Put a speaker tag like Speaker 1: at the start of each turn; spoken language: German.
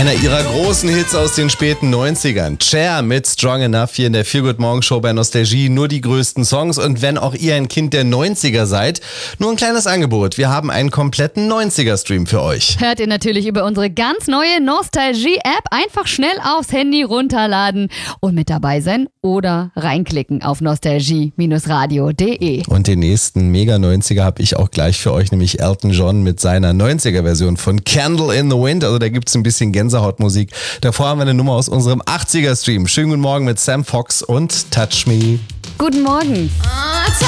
Speaker 1: Einer ihrer großen Hits aus den späten 90ern. Cher mit Strong Enough hier in der Feel Good Morning Show bei Nostalgie. Nur die größten Songs. Und wenn auch ihr ein Kind der 90er seid, nur ein kleines Angebot. Wir haben einen kompletten 90er-Stream für euch.
Speaker 2: Hört ihr natürlich über unsere ganz neue Nostalgie-App. Einfach schnell aufs Handy runterladen und mit dabei sein oder reinklicken auf nostalgie-radio.de.
Speaker 1: Und den nächsten Mega-90er habe ich auch gleich für euch, nämlich Elton John mit seiner 90er-Version von Candle in the Wind. Also da gibt es ein bisschen Gänsehautmusik. Davor haben wir eine Nummer aus unserem 80er-Stream. Schönen guten Morgen mit Sam Fox und Touch Me.
Speaker 2: Guten Morgen.